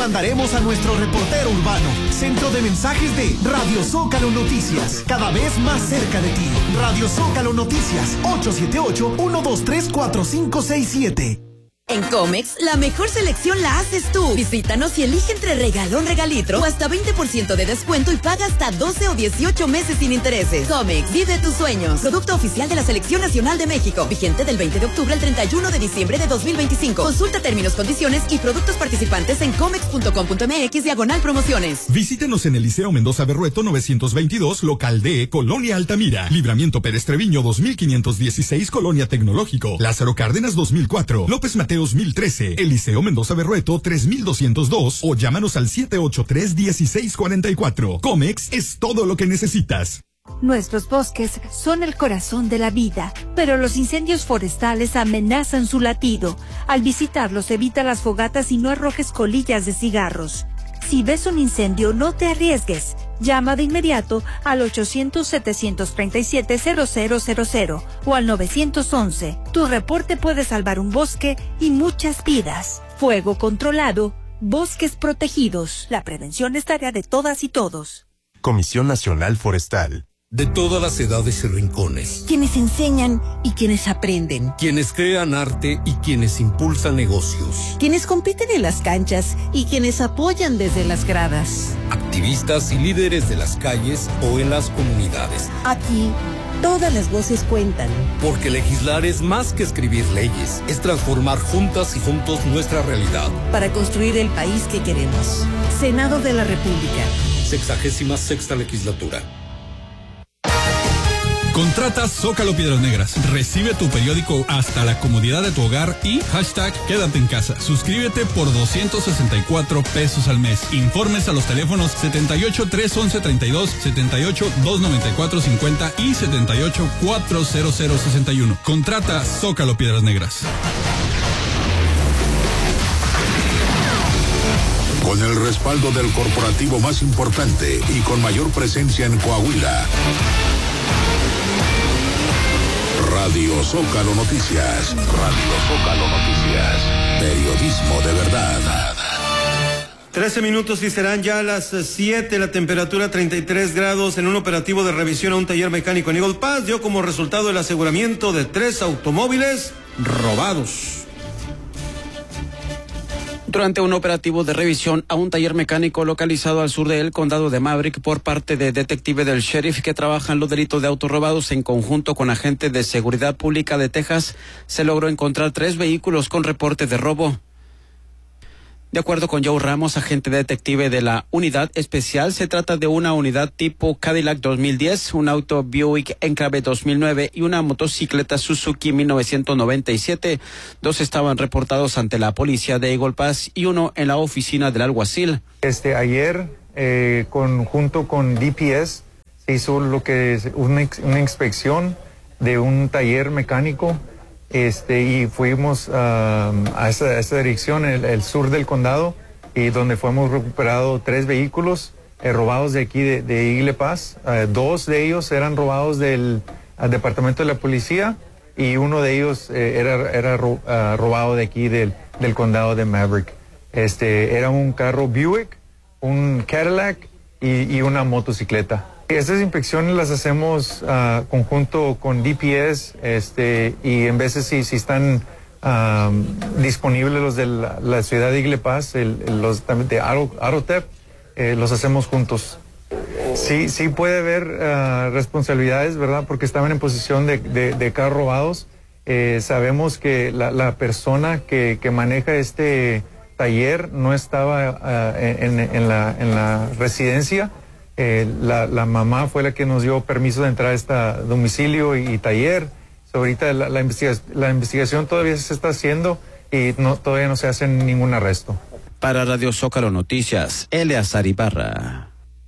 mandaremos a nuestro reportero urbano. Centro de mensajes de Radio Zócalo Noticias. Cada vez más cerca de ti. Radio Zócalo Noticias. 878-123-4567. En Comex, la mejor selección la haces tú. Visítanos y elige entre regalón, regalitro o hasta 20% de descuento y paga hasta 12 o 18 meses sin intereses. Comex, vive tus sueños. Producto oficial de la Selección Nacional de México. Vigente del 20 de octubre al 31 de diciembre de 2025. Consulta términos, condiciones y productos participantes en comex.com.mx/promociones. Visítenos en el Liceo Mendoza Berrueto 922, local D, Colonia Altamira. Libramiento Pérez Treviño 2516, Colonia Tecnológico. Lázaro Cárdenas 2004. López Mateos 1013, Eliseo Mendoza Berrueto 3202 o llámanos al 783-1644. Comex es todo lo que necesitas. Nuestros bosques son el corazón de la vida, pero los incendios forestales amenazan su latido. Al visitarlos, evita las fogatas y no arrojes colillas de cigarros. Si ves un incendio, no te arriesgues. Llama de inmediato al 800-737-0000 o al 911. Tu reporte puede salvar un bosque y muchas vidas. Fuego controlado, bosques protegidos. La prevención es tarea de todas y todos. Comisión Nacional Forestal. De todas las edades y rincones. Quienes enseñan y quienes aprenden. Quienes crean arte y quienes impulsan negocios. Quienes compiten en las canchas y quienes apoyan desde las gradas. Activistas y líderes de las calles o en las comunidades. Aquí, todas las voces cuentan. Porque legislar es más que escribir leyes. Es transformar juntas y juntos nuestra realidad. Para construir el país que queremos. Senado de la República. 66ª legislatura. Contrata Zócalo Piedras Negras. Recibe tu periódico hasta la comodidad de tu hogar y hashtag quédate en casa. Suscríbete por 264 pesos al mes. Informes a los teléfonos 78 311 32, 78 294 50 y 78 400 61. Contrata Zócalo Piedras Negras. Con el respaldo del corporativo más importante y con mayor presencia en Coahuila. Radio Zócalo Noticias. Radio Zócalo Noticias. Periodismo de verdad. 13 minutos y serán ya las 7, la temperatura 33 grados en un operativo de revisión a un taller mecánico en Eagle Pass dio como resultado el aseguramiento de 3 automóviles robados. Durante un operativo de revisión a un taller mecánico localizado al sur del condado de Maverick por parte de detectives del sheriff que trabajan los delitos de autos robados en conjunto con agentes de seguridad pública de Texas, se logró encontrar 3 vehículos con reporte de robo. De acuerdo con Joe Ramos, agente detective de la unidad especial, se trata de una unidad tipo Cadillac 2010, un auto Buick Enclave 2009 y una motocicleta Suzuki 1997. 2 estaban reportados ante la policía de Eagle Pass y 1 en la oficina del alguacil. Ayer, junto con DPS, se hizo lo que es una inspección de un taller mecánico. Y fuimos a esa dirección, el sur del condado, y donde fuimos recuperados 3 vehículos robados de aquí de Eagle Pass. 2 de ellos eran robados del departamento de la policía y uno de ellos era robado de aquí del condado de Maverick. Era un carro Buick, un Cadillac y una motocicleta. Estas inspecciones las hacemos conjunto con DPS y en veces si están disponibles los de la ciudad de Eagle Pass, los también de Arotep, los hacemos juntos. Sí puede haber responsabilidades, ¿verdad? Porque estaban en posición de carros robados. Sabemos que la persona que maneja este taller no estaba en la residencia. La mamá fue la que nos dio permiso de entrar a este domicilio y taller. Ahorita la investigación todavía se está haciendo y todavía no se hace ningún arresto. Para Radio Zócalo Noticias, Eleazar Ibarra.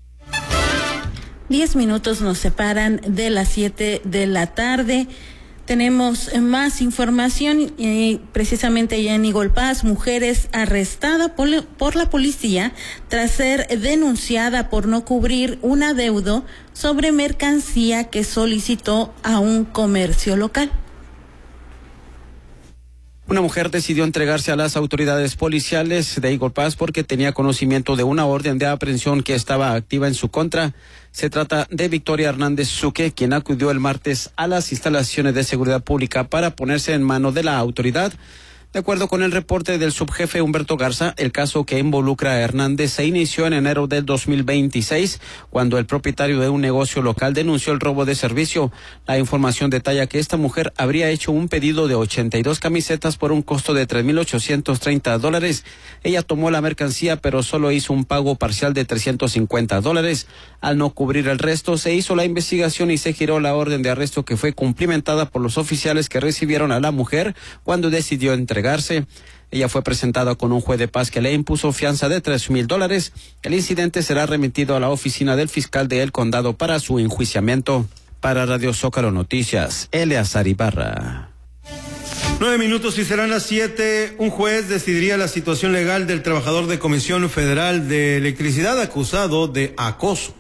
10 minutos nos separan de las 7 de la tarde. Tenemos más información, precisamente ya en Eagle Pass, mujeres arrestadas por la policía tras ser denunciada por no cubrir un adeudo sobre mercancía que solicitó a un comercio local. Una mujer decidió entregarse a las autoridades policiales de Eagle Pass porque tenía conocimiento de una orden de aprehensión que estaba activa en su contra. Se trata de Victoria Hernández Suque, quien acudió el martes a las instalaciones de seguridad pública para ponerse en mano de la autoridad. De acuerdo con el reporte del subjefe Humberto Garza, el caso que involucra a Hernández se inició en enero del 2026, cuando el propietario de un negocio local denunció el robo de servicio. La información detalla que esta mujer habría hecho un pedido de 82 camisetas por un costo de $3,830. Ella tomó la mercancía, pero solo hizo un pago parcial de $350. Al no cubrir el resto, se hizo la investigación y se giró la orden de arresto, que fue cumplimentada por los oficiales que recibieron a la mujer cuando decidió entregarse. Ella fue presentada con un juez de paz que le impuso fianza de $3,000. El incidente será remitido a la oficina del fiscal de El Condado para su enjuiciamiento. Para Radio Zócalo Noticias, Eleazar Ibarra. 9 minutos y serán las 7. Un juez decidiría la situación legal del trabajador de Comisión Federal de Electricidad acusado de acoso.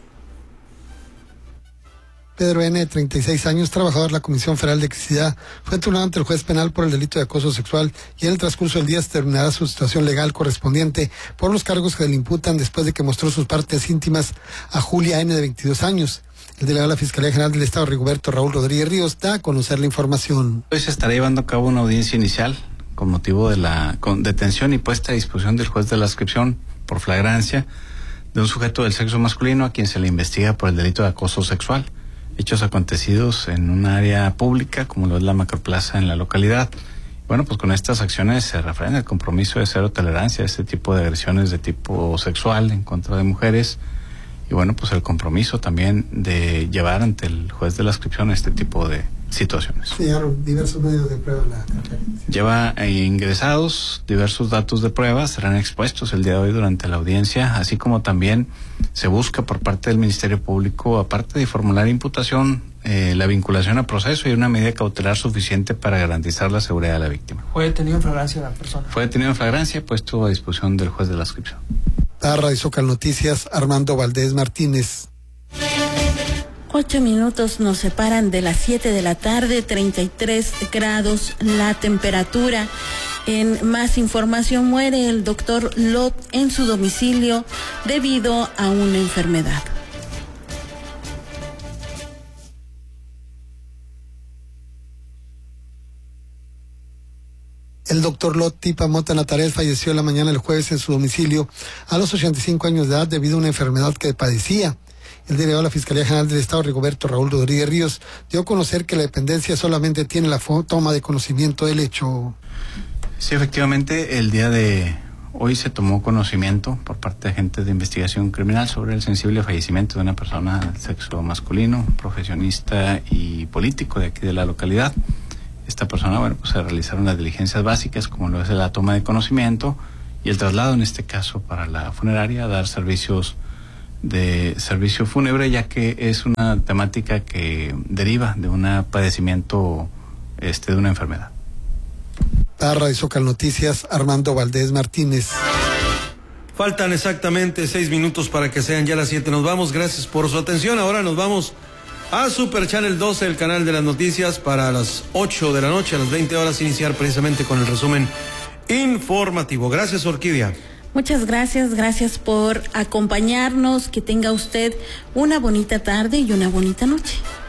Pedro N., 36 años, trabajador de la Comisión Federal de Electricidad, fue turnado ante el juez penal por el delito de acoso sexual y en el transcurso del día se terminará su situación legal correspondiente por los cargos que le imputan después de que mostró sus partes íntimas a Julia N., de 22 años. El delegado de la Fiscalía General del Estado, Rigoberto Raúl Rodríguez Ríos, da a conocer la información. Hoy se estará llevando a cabo una audiencia inicial con motivo de la detención y puesta a disposición del juez de la adscripción por flagrancia de un sujeto del sexo masculino a quien se le investiga por el delito de acoso sexual. Hechos acontecidos en un área pública como lo es la macroplaza en la localidad. Bueno, pues con estas acciones se refrenda el compromiso de cero tolerancia a este tipo de agresiones de tipo sexual en contra de mujeres y bueno, pues el compromiso también de llevar ante el juez de la adscripción este tipo de situaciones. Señor, diversos medios de prueba la carpeta. Lleva ingresados diversos datos de prueba, serán expuestos el día de hoy durante la audiencia, así como también se busca por parte del Ministerio Público, aparte de formular imputación, la vinculación a proceso y una medida cautelar suficiente para garantizar la seguridad de la víctima. ¿Fue detenido en flagrancia la persona? Fue detenido en flagrancia, puesto a disposición del juez de la adscripción. Radio Zócalo Noticias, Armando Valdés Martínez. 8 minutos nos separan de las 7 de la tarde, 33 grados la temperatura. En más información, muere el doctor Lot en su domicilio debido a una enfermedad. El doctor Lot Tipa Mota Natarel falleció la mañana del jueves en su domicilio a los 85 años de edad debido a una enfermedad que padecía. El delegado de la Fiscalía General del Estado, Rigoberto Raúl Rodríguez Ríos, dio a conocer que la dependencia solamente tiene la toma de conocimiento del hecho. Sí, efectivamente, el día de hoy se tomó conocimiento por parte de agentes de investigación criminal sobre el sensible fallecimiento de una persona del sexo masculino, profesionista y político de aquí de la localidad. Esta persona, bueno, pues se realizaron las diligencias básicas, como lo es la toma de conocimiento y el traslado, en este caso, para la funeraria, a dar servicios de servicio fúnebre, ya que es una temática que deriva de un padecimiento, de una enfermedad. Para Radio Zócalo Noticias, Armando Valdés Martínez. Faltan exactamente 6 minutos para que sean ya las 7. Nos vamos, gracias por su atención. Ahora nos vamos a Super Channel 12, el canal de las noticias, para las 8 de la noche, a las 20 horas, iniciar precisamente con el resumen informativo. Gracias, Orquídea. Muchas gracias por acompañarnos, que tenga usted una bonita tarde y una bonita noche.